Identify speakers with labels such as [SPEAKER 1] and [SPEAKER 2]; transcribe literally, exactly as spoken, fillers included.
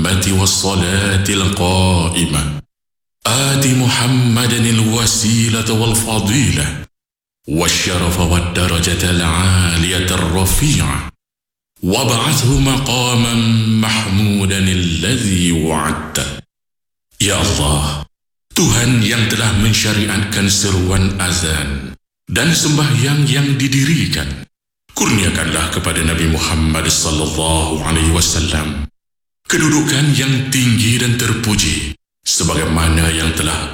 [SPEAKER 1] والصلاة القائمة آت محمدا الوسيلة والفضيلة والشرف والدرجة العالية الرفيعة وابعثه مقاما محمودا الذي وعدته. Ya Allah, Tuhan yang telah mensyariatkan seruan azan dan sembahyang yang didirikan, kurniakanlah kepada Nabi Muhammad sallallahu alaihi wasallam kedudukan yang tinggi dan terpuji sebagaimana yang telah